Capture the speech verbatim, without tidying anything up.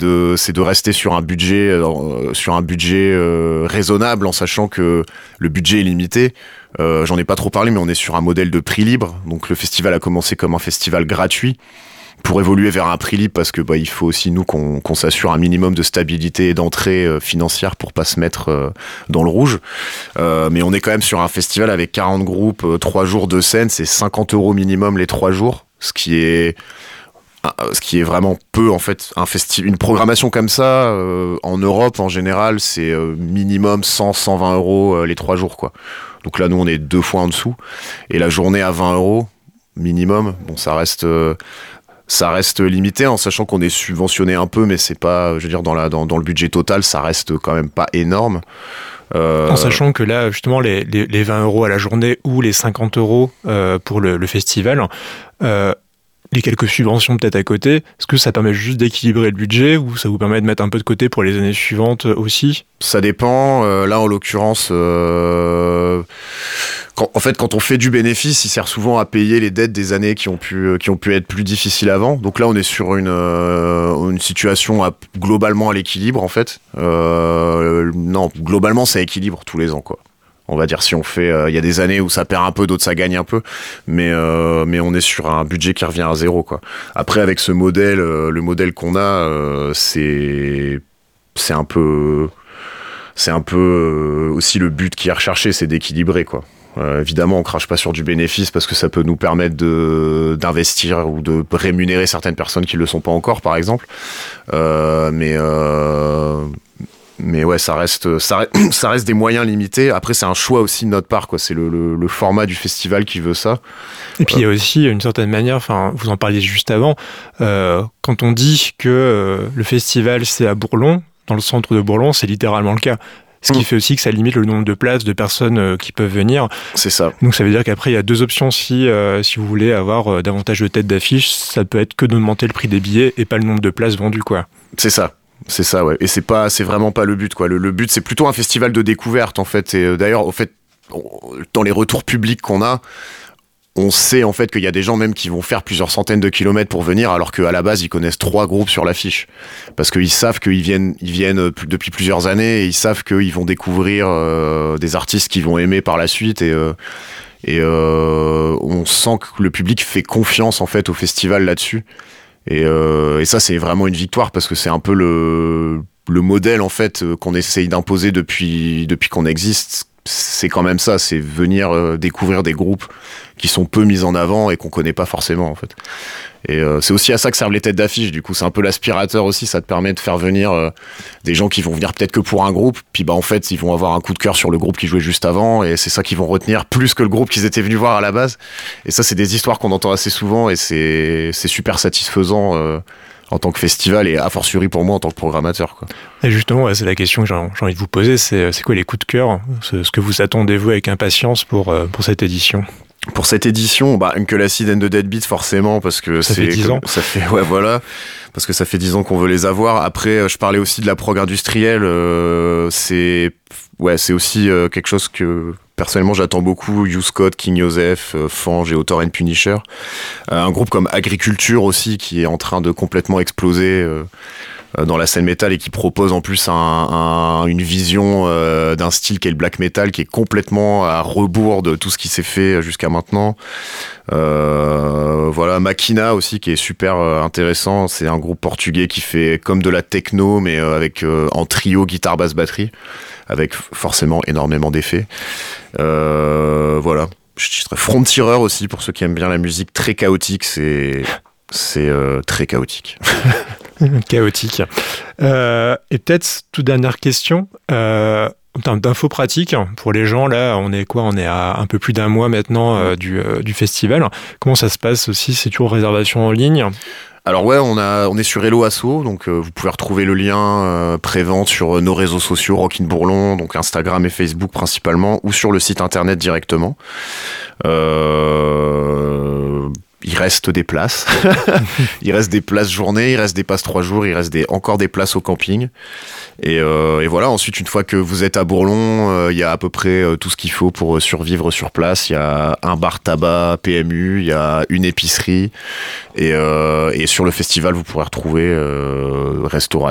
de, c'est de rester sur un budget, euh, sur un budget euh, raisonnable, en sachant que le budget est limité. Euh, j'en ai pas trop parlé, mais on est sur un modèle de prix libre. Donc le festival a commencé comme un festival gratuit pour évoluer vers un prix libre, parce que bah, il faut aussi nous qu'on, qu'on s'assure un minimum de stabilité et d'entrée euh, financière pour pas se mettre euh, dans le rouge. Euh, mais on est quand même sur un festival avec quarante groupes, euh, trois jours de scène, c'est cinquante euros minimum les trois jours, ce qui est ce qui est vraiment peu en fait. Un festi- une programmation comme ça euh, en Europe en général, c'est euh, minimum cent à cent vingt euros euh, les trois jours quoi. Donc là nous on est deux fois en dessous, et la journée à vingt euros minimum, bon ça reste euh, ça reste limité, en sachant qu'on est subventionné un peu, mais c'est pas, je veux dire, dans la dans, dans le budget total, ça reste quand même pas énorme. Euh... En sachant que là, justement, les, les, les vingt euros à la journée ou les cinquante euros euh, pour le, le festival, euh, les quelques subventions peut-être à côté, est-ce que ça permet juste d'équilibrer le budget, ou ça vous permet de mettre un peu de côté pour les années suivantes aussi ? Ça dépend. Euh, là, en l'occurrence, euh, quand, en fait, quand on fait du bénéfice, il sert souvent à payer les dettes des années qui ont pu, qui ont pu être plus difficiles avant. Donc là, on est sur une, euh, une situation à, globalement à l'équilibre, en fait. Euh, non, globalement, ça équilibre tous les ans, quoi. On va dire, si on fait, il euh, y a des années où ça perd un peu, d'autres ça gagne un peu, mais euh, mais on est sur un budget qui revient à zéro quoi. Après avec ce modèle, euh, le modèle qu'on a, euh, c'est c'est un peu c'est un peu euh, aussi le but qui est recherché, c'est d'équilibrer quoi. Euh, évidemment, on crache pas sur du bénéfice parce que ça peut nous permettre de d'investir ou de rémunérer certaines personnes qui le sont pas encore, par exemple. Euh, mais euh, Mais ouais, ça reste, ça, ça reste des moyens limités. Après, c'est un choix aussi de notre part, quoi. C'est le, le, le format du festival qui veut ça. Et puis, il y a aussi, une certaine manière, enfin, vous en parliez juste avant, euh, quand on dit que euh, le festival, c'est à Bourlon, dans le centre de Bourlon, c'est littéralement le cas. Ce qui mmh. fait aussi que ça limite le nombre de places, de personnes euh, qui peuvent venir. C'est ça. Donc, ça veut dire qu'après, il y a deux options. Si, euh, si vous voulez avoir euh, davantage de têtes d'affiche, ça peut être que d'augmenter le prix des billets et pas le nombre de places vendues, quoi. C'est ça. C'est ça, ouais. Et c'est pas, c'est vraiment pas le but, quoi. Le, le but, c'est plutôt un festival de découverte, en fait. Et euh, d'ailleurs, au fait, on, dans les retours publics qu'on a, on sait en fait qu'il y a des gens même qui vont faire plusieurs centaines de kilomètres pour venir, alors qu'à la base, ils connaissent trois groupes sur l'affiche. Parce qu'ils savent qu'ils viennent, ils viennent depuis plusieurs années, et ils savent qu'ils vont découvrir euh, des artistes qu'ils vont aimer par la suite. Et, euh, et euh, on sent que le public fait confiance, en fait, au festival là-dessus. Et, euh, et ça, c'est vraiment une victoire, parce que c'est un peu le, le modèle en fait qu'on essaye d'imposer depuis, depuis qu'on existe. C'est quand même ça, c'est venir euh, découvrir des groupes qui sont peu mis en avant et qu'on connaît pas forcément en fait. Et euh, c'est aussi à ça que servent les têtes d'affiche, du coup c'est un peu l'aspirateur aussi, ça te permet de faire venir euh, des gens qui vont venir peut-être que pour un groupe, puis bah en fait ils vont avoir un coup de cœur sur le groupe qui jouait juste avant, et c'est ça qu'ils vont retenir plus que le groupe qu'ils étaient venus voir à la base. Et ça, c'est des histoires qu'on entend assez souvent, et c'est, c'est super satisfaisant euh, en tant que festival, et a fortiori pour moi en tant que programmateur, quoi. Et justement, ouais, c'est la question que j'ai, j'ai envie de vous poser, c'est, c'est quoi les coups de cœur, ce, ce que vous attendez-vous avec impatience pour, pour cette édition ? Pour cette édition, bah, Uncle Acid and the Deadbeat, forcément, parce que ça c'est. fait dix ans. Ça fait, ouais, voilà. Parce que ça fait dix ans qu'on veut les avoir. Après, je parlais aussi de la prog industrielle, euh, c'est, ouais, c'est aussi euh, quelque chose que, personnellement, j'attends beaucoup. Hugh Scott, King Joseph, euh, Fange et Author and Punisher. Euh, un groupe comme Agriculture aussi, qui est en train de complètement exploser, euh, dans la scène métal, et qui propose en plus un, un, une vision euh, d'un style qui est le black metal, qui est complètement à rebours de tout ce qui s'est fait jusqu'à maintenant. Euh, voilà, Machina aussi, qui est super euh, intéressant. C'est un groupe portugais qui fait comme de la techno, mais euh, avec euh, en trio guitare basse batterie, avec forcément énormément d'effets. Euh, voilà. Je dirais Frontierer aussi, pour ceux qui aiment bien la musique très chaotique. C'est c'est euh, très chaotique. Chaotique. Euh, et peut-être, toute dernière question, euh, en termes d'infos pratiques, pour les gens, là, on est quoi ? On est à un peu plus d'un mois maintenant euh, du, euh, du festival. Comment ça se passe aussi ? C'est toujours réservation en ligne ? Alors ouais, on a, on est sur Hello Asso, donc euh, vous pouvez retrouver le lien euh, pré-vente sur euh, nos réseaux sociaux, Rockin' Bourlon, donc Instagram et Facebook principalement, ou sur le site internet directement. Euh... Il reste des places. Il reste des places journée, il reste des places trois jours, il reste des, encore des places au camping. Et, euh, et voilà, ensuite, une fois que vous êtes à Bourlon, euh, il y a à peu près euh, tout ce qu'il faut pour survivre sur place. Il y a un bar tabac P M U, il y a une épicerie. Et, euh, et sur le festival, vous pourrez retrouver euh, restauration,